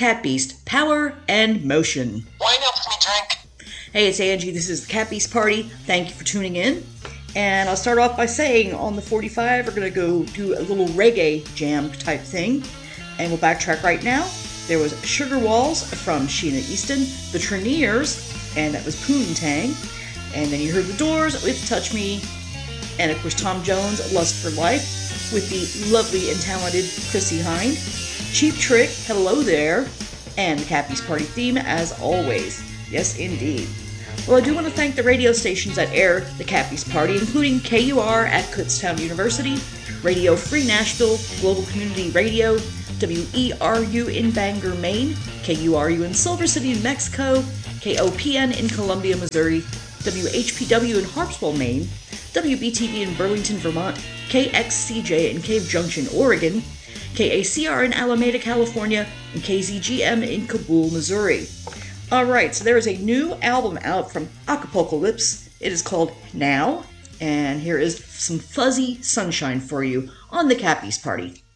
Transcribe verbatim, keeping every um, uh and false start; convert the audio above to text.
Cat Beast, Power and Motion. Wine helps me drink. Hey, it's Angie. This is the Cat Beast Party. Thank you for tuning in. And I'll start off by saying on the forty-five, we're going to go do a little reggae jam type thing. And we'll backtrack right now. There was Sugar Walls from Sheena Easton, The Traineers, and that was Poontang. And then you heard The Doors with Touch Me, and of course Tom Jones, Lust for Life, with the lovely and talented Chrissie Hynde. Cheap Trick, Hello There, and the Cat Beast Party theme as always. Yes, indeed. Well, I do want to thank the radio stations that air the Cat Beast Party, including K U R at Kutztown University, Radio Free Nashville, Global Community Radio, W E R U in Bangor, Maine, K U R U in Silver City, New Mexico, K O P N in Columbia, Missouri, W H P W in Harpswell, Maine, W B T V in Burlington, Vermont, K X C J in Cave Junction, Oregon, K A C R in Alameda, California, and K Z G M in Kabul, Missouri. Alright, so there is a new album out from Acapocalypse. It is called Now, and here is some fuzzy sunshine for you on the Cat Beast Party.